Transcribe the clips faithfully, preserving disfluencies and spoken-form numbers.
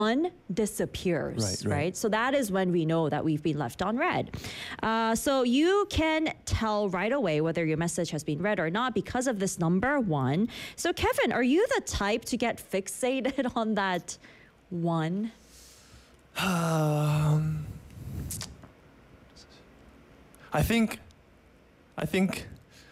one disappears, Right, right, right. So that is when we know that we've been left on read. Uh, so you can tell right away whether your message has been read or not because of this number one. So Kevin, are you the type to get fixated on that one? Um, I think, I think,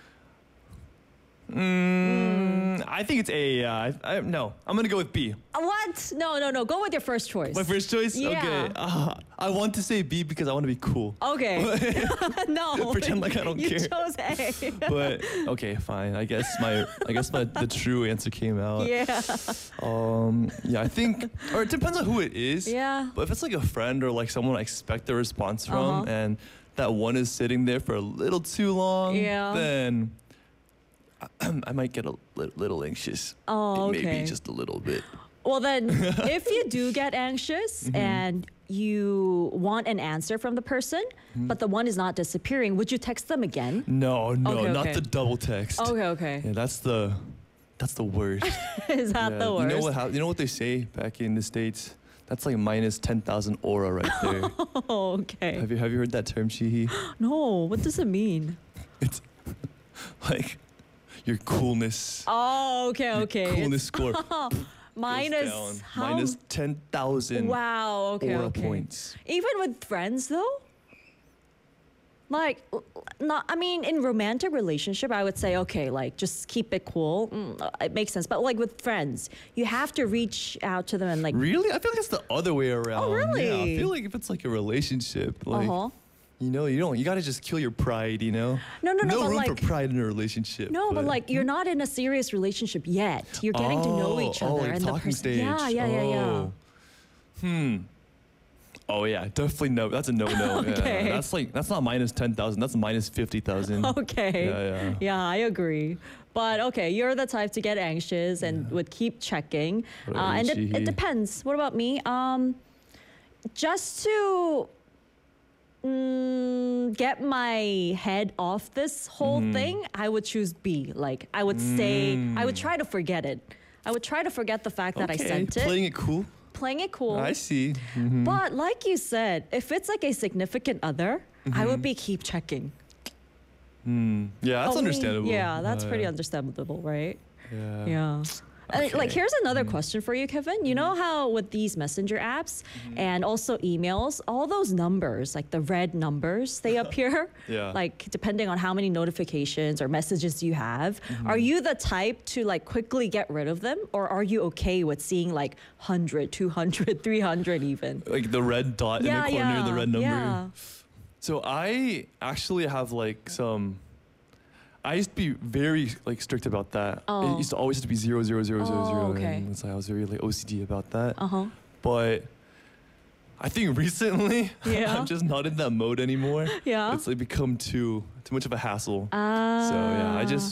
mm, I think it's A. Yeah, I, I, no, I'm gonna go with B. Uh, What? No, no, no. Go with your first choice. My first choice. Yeah. Okay. Uh, I want to say B because I want to be cool. Okay. No. Pretend like I don't you care. chose A. But okay, fine. I guess my I guess my the true answer came out. Yeah. Um. Yeah. I think, or it depends on who it is. Yeah. But if it's like a friend or like someone I expect a response from, Uh-huh. and that one is sitting there for a little too long, Yeah. then I, I might get a li- little anxious. Oh, Maybe okay. just a little bit. Well, then, if you do get anxious Mm-hmm. and you want an answer from the person, Mm-hmm. but the one is not disappearing, would you text them again? No, no, Okay, not okay. the double text. Okay, okay. Yeah, that's the that's the worst. Is that Yeah. the worst? You know what? hap- You know what they say back in the States? That's like minus ten thousand aura right there. Oh, okay. have you have you heard that term, Shihi? No, what does it mean? It's like your coolness. Oh, okay, your okay. Coolness It's- score. goes minus down. how? Minus ten thousand Wow, okay, aura okay. points. Even with friends, though? Like, l- not, I mean, in romantic relationship, I would say, okay, like, just keep it cool. Mm, uh, it makes sense. But like with friends, you have to reach out to them and like, Really? I feel like it's the other way around. Yeah, I really? feel like if it's like a relationship, like uh-huh. you know, you don't. You gotta just kill your pride. You know. No, no, no, No but room like- for pride in a relationship. No, but like you're not in a serious relationship yet. You're getting to know Oh, each oh, other like and the talking person. stage. Yeah, yeah, yeah, yeah. Oh. Hmm. Oh yeah, definitely no. That's a no-no. Okay. Yeah, that's like that's not minus ten thousand. That's minus fifty thousand. Okay. Yeah, yeah. I agree. But okay, you're the type to get anxious and would keep checking. What Uh, about and you, it, it Shihi? depends. What about me? Um, just to mm, get my head off this whole Mm-hmm. thing, I would choose B. Like I would say, I would try to forget it. I would try to forget the fact that I Okay, sent it. Playing it cool. Playing it cool. I see. Mhm. But like you said, if it's like a significant other, I would be keep checking. Hmm. Yeah, that's Only- understandable. Yeah, that's Uh, pretty understandable, right? Yeah. Yeah. Uh, Like, Okay. here's another question for you, Kevin. You know how with these messenger apps and also emails, all those numbers, like the red numbers, they appear. Yeah. Like, depending on how many notifications or messages you have. Are you the type to like quickly get rid of them? Or are you okay with seeing like one hundred, two hundred, three hundred even? Like the red dot in the corner, the red number. Yeah. So I actually have like some. I used to be very like strict about that. Oh. It used to always have to be zero zero zero zero Oh, zero. okay. And it's like I was very like O C D about that. Uh huh. But I think recently Yeah. I'm just not in that mode anymore. Yeah. It's like become too too much of a hassle. Ah. So yeah, I just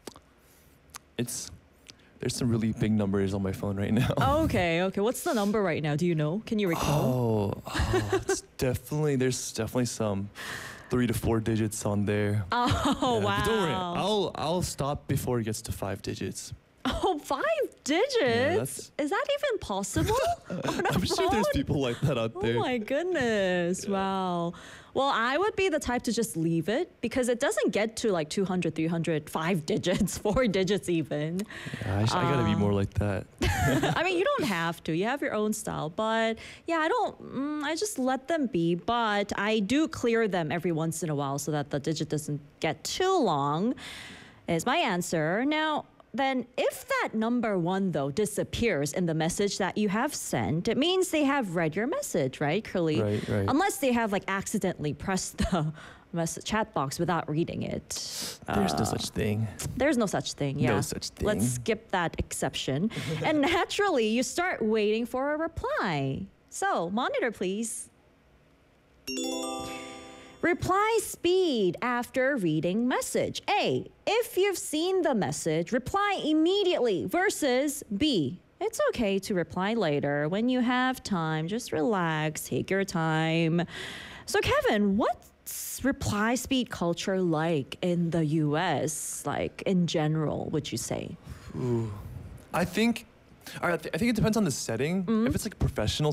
it's there's some really big numbers on my phone right now. Okay, okay. What's the number right now? Do you know? Can you recall? Oh, oh it's definitely there's definitely some three to four digits on there. Oh, Yeah, wow. But don't worry, I'll I'll stop before it gets to five digits. Oh, five digits? that's- Is that even possible? On a I'm sure there's phone? people like that out there. Oh my goodness. Wow. Well, I would be the type to just leave it because it doesn't get to like two hundred, three hundred, five digits, four digits even. Yeah, I, sh- I gotta be more like that. I mean, you don't have to. You have your own style. But yeah, I don't, mm, I just let them be. But I do clear them every once in a while so that the digit doesn't get too long, is my answer. Now, then if that number one, though, disappears in the message that you have sent, it means they have read your message, right, Curly? Right, right. Unless they have like accidentally pressed the mess- chat box without reading it. There's no such thing. There's no such thing, yeah. No such thing. Let's skip that exception. And naturally, you start waiting for a reply. So, monitor, please. Reply speed after reading message. A, if you've seen the message, reply immediately versus B. It's okay to reply later when you have time. Just relax, take your time. So, Kevin, what's reply speed culture like in the U S, like in general, would you say? I think I, th- I think it depends on the setting. If it's like professional